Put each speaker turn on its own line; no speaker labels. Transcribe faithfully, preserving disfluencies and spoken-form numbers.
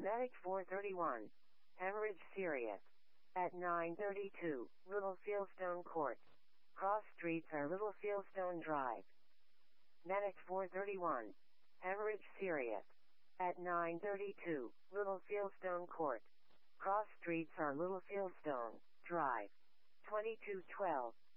Medic four thirty-one. Hemorrhage serious. At nine thirty-two, Little Fieldstone Court. Cross streets are Little Fieldstone Drive. Medic four thirty-one. Hemorrhage serious. At nine thirty-two, Little Fieldstone Court. Cross streets are Little Fieldstone Drive. twenty-two twelve.